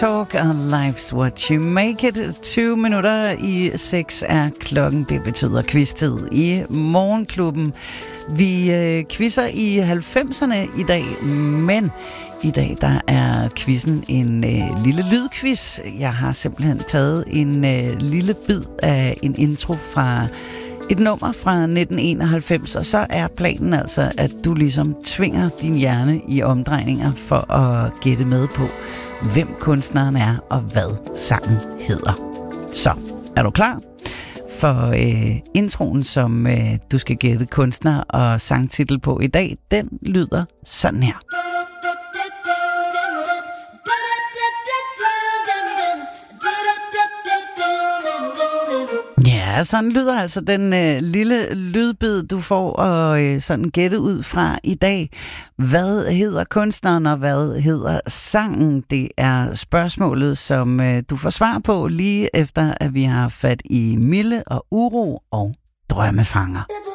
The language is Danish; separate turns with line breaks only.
Talk og Life's What You Make It. 20 minutter i 6 er klokken. Det betyder quiz-tid i Morgenklubben. Vi quizzer i 90'erne i dag, men i dag der er quizzen en lille lydquiz. Jeg har simpelthen taget en lille bid af en intro fra et nummer fra 1991, og så er planen altså, at du ligesom tvinger din hjerne i omdrejninger for at gætte med på, hvem kunstneren er, og hvad sangen hedder. Så, er du klar? For introen, som du skal gætte kunstner og sangtitel på i dag, den lyder sådan her. Ja, sådan lyder altså den lille lydbid, du får og sådan gætte ud fra i dag. Hvad hedder kunstneren, og hvad hedder sangen? Det er spørgsmålet, som du får svar på lige efter, at vi har fat i Mille og Uro og Drømmefanger.